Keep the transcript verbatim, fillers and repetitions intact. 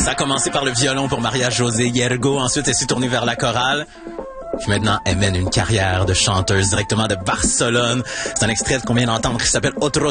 Ça a commencé par le violon pour Maria José Hiergo. Ensuite, elle s'est tournée vers la chorale. Puis maintenant, elle mène une carrière de chanteuse directement de Barcelone. C'est un extrait qu'on vient d'entendre qui s'appelle Otros